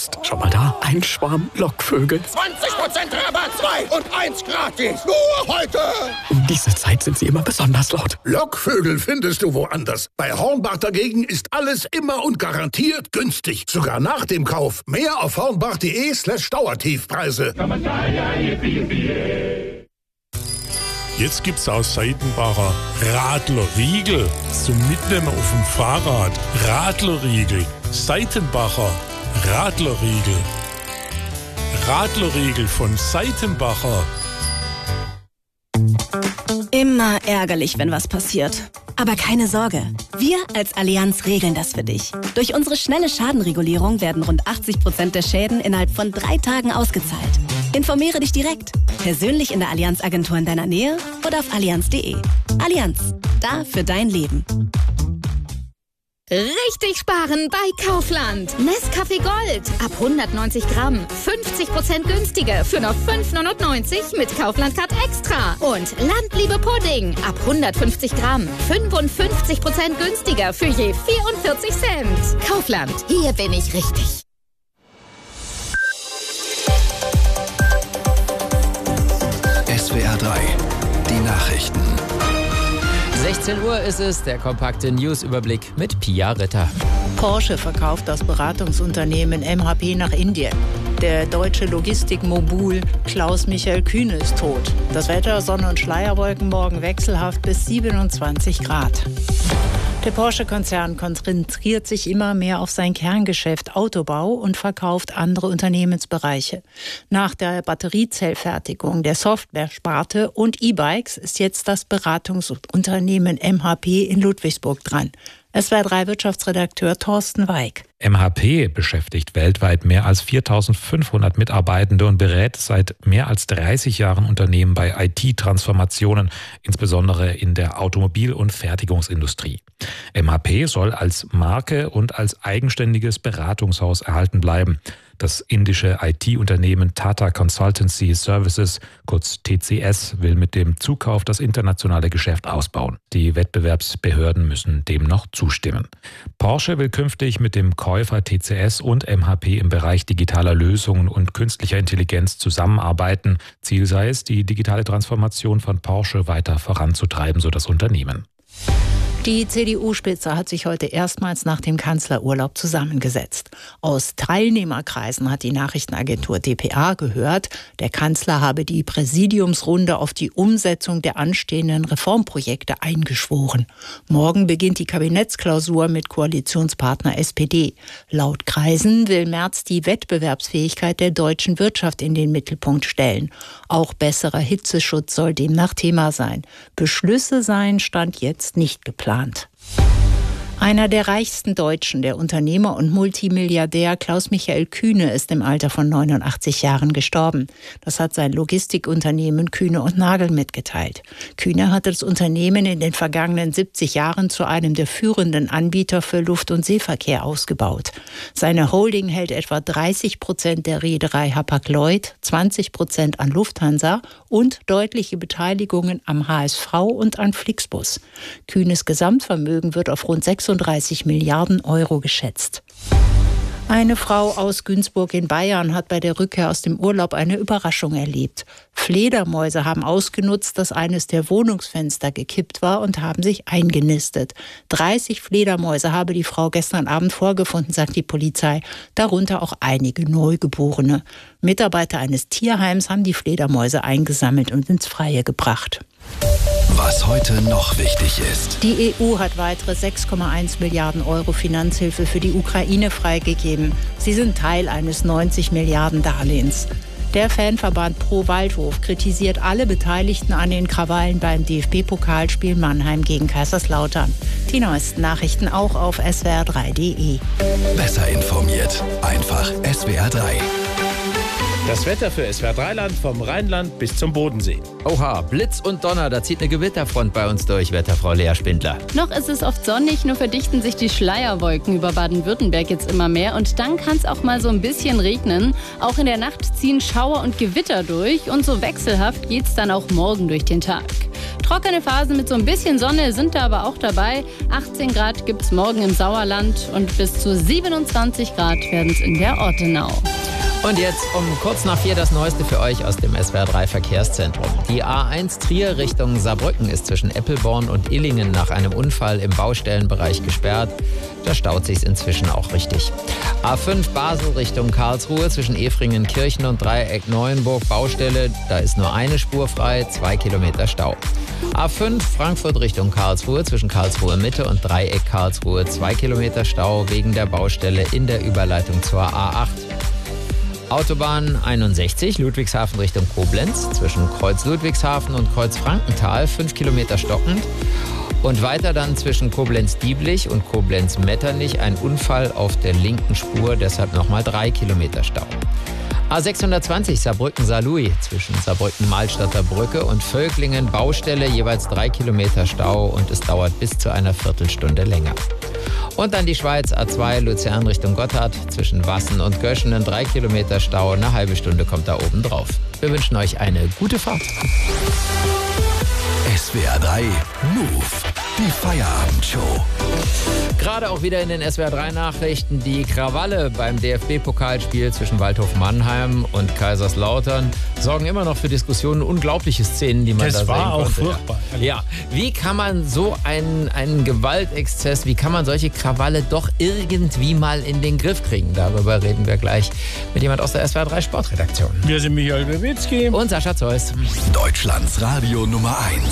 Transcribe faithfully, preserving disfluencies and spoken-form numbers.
jetzt. Schau mal da, ein Schwarm Lockvögel. zwanzig Prozent Rabatt, zwei und eins gratis. Nur heute. Um diese Zeit sind sie immer besonders laut. Lockvögel findest du woanders. Bei Hornbach dagegen ist alles immer und garantiert günstig. Sogar nach dem Kauf. Mehr auf hornbach.de slash Dauertiefpreise. Jetzt gibt's aus Seitenbacher Radlerriegel zum Mitnehmen auf dem Fahrrad. Radlerriegel. Seitenbacher Radlerriegel. Radlerriegel von Seitenbacher. Immer ärgerlich, wenn was passiert. Aber keine Sorge, wir als Allianz regeln das für dich. Durch unsere schnelle Schadenregulierung werden rund achtzig Prozent der Schäden innerhalb von drei Tagen ausgezahlt. Informiere dich direkt, persönlich in der Allianz-Agentur in deiner Nähe oder auf allianz punkt de. Allianz, da für dein Leben. Richtig sparen bei Kaufland. Nescafé Gold ab hundertneunzig Gramm. fünfzig Prozent günstiger für nur fünf neunundneunzig mit Kaufland Card Extra. Und Landliebe Pudding ab hundertfünfzig Gramm. fünfundfünfzig Prozent günstiger für je vierundvierzig Cent. Kaufland, hier bin ich richtig. S W R drei, die Nachrichten. sechzehn Uhr ist es, der kompakte News-Überblick mit Pia Ritter. Porsche verkauft das Beratungsunternehmen M H P nach Indien. Der deutsche Logistikmogul Klaus-Michael Kühne ist tot. Das Wetter, Sonne und Schleierwolken morgen wechselhaft bis siebenundzwanzig Grad. Der Porsche-Konzern konzentriert sich immer mehr auf sein Kerngeschäft Autobau und verkauft andere Unternehmensbereiche. Nach der Batteriezellfertigung, der Software-Sparte und E-Bikes ist jetzt das Beratungsunternehmen M H P in Ludwigsburg dran. S W R drei Wirtschaftsredakteur Thorsten Weig. M H P beschäftigt weltweit mehr als viertausendfünfhundert Mitarbeitende und berät seit mehr als dreißig Jahren Unternehmen bei I T-Transformationen, insbesondere in der Automobil- und Fertigungsindustrie. M H P soll als Marke und als eigenständiges Beratungshaus erhalten bleiben. Das indische I T-Unternehmen Tata Consultancy Services, kurz T C S, will mit dem Zukauf das internationale Geschäft ausbauen. Die Wettbewerbsbehörden müssen dem noch zustimmen. Porsche will künftig mit dem Käufer T C S und M H P im Bereich digitaler Lösungen und künstlicher Intelligenz zusammenarbeiten. Ziel sei es, die digitale Transformation von Porsche weiter voranzutreiben, so das Unternehmen. Die C D U-Spitze hat sich heute erstmals nach dem Kanzlerurlaub zusammengesetzt. Aus Teilnehmerkreisen hat die Nachrichtenagentur D P A gehört, der Kanzler habe die Präsidiumsrunde auf die Umsetzung der anstehenden Reformprojekte eingeschworen. Morgen beginnt die Kabinettsklausur mit Koalitionspartner S P D. Laut Kreisen will Merz die Wettbewerbsfähigkeit der deutschen Wirtschaft in den Mittelpunkt stellen. Auch besserer Hitzeschutz soll demnach Thema sein. Beschlüsse seien Stand jetzt nicht geplant. Einer der reichsten Deutschen, der Unternehmer und Multimilliardär Klaus-Michael Kühne, ist im Alter von neunundachtzig Jahren gestorben. Das hat sein Logistikunternehmen Kühne und Nagel mitgeteilt. Kühne hatte das Unternehmen in den vergangenen siebzig Jahren zu einem der führenden Anbieter für Luft- und Seeverkehr ausgebaut. Seine Holding hält etwa dreißig Prozent der Reederei Hapag-Lloyd, zwanzig Prozent an Lufthansa und deutliche Beteiligungen am H S V und an Flixbus. Kühnes Gesamtvermögen wird auf rund sechsunddreißig Milliarden Euro geschätzt. Eine Frau aus Günzburg in Bayern hat bei der Rückkehr aus dem Urlaub eine Überraschung erlebt. Fledermäuse haben ausgenutzt, dass eines der Wohnungsfenster gekippt war und haben sich eingenistet. dreißig Fledermäuse habe die Frau gestern Abend vorgefunden, sagt die Polizei, darunter auch einige Neugeborene. Mitarbeiter eines Tierheims haben die Fledermäuse eingesammelt und ins Freie gebracht. Was heute noch wichtig ist. Die E U hat weitere sechs Komma eins Milliarden Euro Finanzhilfe für die Ukraine freigegeben. Sie sind Teil eines neunzig Milliarden Darlehens. Der Fanverband Pro Waldhof kritisiert alle Beteiligten an den Krawallen beim D F B-Pokalspiel Mannheim gegen Kaiserslautern. Die neuesten Nachrichten auch auf S W R drei punkt de. Besser informiert. Einfach S W R drei. Das Wetter für S W R drei Land vom Rheinland bis zum Bodensee. Oha, Blitz und Donner, da zieht eine Gewitterfront bei uns durch, Wetterfrau Lea Spindler. Noch ist es oft sonnig, nur verdichten sich die Schleierwolken über Baden-Württemberg jetzt immer mehr und dann kann es auch mal so ein bisschen regnen. Auch in der Nacht ziehen Schauer und Gewitter durch und so wechselhaft geht es dann auch morgen durch den Tag. Trockene Phasen mit so ein bisschen Sonne sind da aber auch dabei. achtzehn Grad gibt es morgen im Sauerland und bis zu siebenundzwanzig Grad werden es in der Ortenau. Und jetzt um kurz nach vier das Neueste für euch aus dem S W R drei Verkehrszentrum. Die A eins Trier Richtung Saarbrücken ist zwischen Eppelborn und Illingen nach einem Unfall im Baustellenbereich gesperrt. Da staut sich's inzwischen auch richtig. A fünf Basel Richtung Karlsruhe zwischen Efringen-Kirchen und Dreieck Neuenburg Baustelle. Da ist nur eine Spur frei, zwei Kilometer Stau. A fünf Frankfurt Richtung Karlsruhe zwischen Karlsruhe Mitte und Dreieck Karlsruhe. Zwei Kilometer Stau wegen der Baustelle in der Überleitung zur A acht. Autobahn einundsechzig, Ludwigshafen Richtung Koblenz, zwischen Kreuz Ludwigshafen und Kreuz Frankenthal, fünf Kilometer stockend. Und weiter dann zwischen Koblenz-Dieblich und Koblenz-Metternich ein Unfall auf der linken Spur, deshalb nochmal drei Kilometer Stau. A sechshundertzwanzig Saarbrücken-Saarlouis zwischen Saarbrücken-Malstadter Brücke und Völklingen Baustelle, jeweils drei Kilometer Stau und es dauert bis zu einer Viertelstunde länger. Und dann die Schweiz, A zwei Luzern Richtung Gotthard, zwischen Wassen und Göschenen, drei Kilometer Stau, eine halbe Stunde kommt da oben drauf. Wir wünschen euch eine gute Fahrt. S W R drei Move, die Feierabendshow. Gerade auch wieder in den S W R drei Nachrichten die Krawalle beim D F B-Pokalspiel zwischen Waldhof Mannheim und Kaiserslautern sorgen immer noch für Diskussionen, unglaubliche Szenen, die man das da sehen konnte. Das war auch konnte. furchtbar. Ja, wie kann man so einen, einen Gewaltexzess, wie kann man solche Krawalle doch irgendwie mal in den Griff kriegen? Darüber reden wir gleich mit jemand aus der S W R drei Sportredaktion. Wir sind Michael Wiewicki und Sascha Zeus. Deutschlands Radio Nummer eins.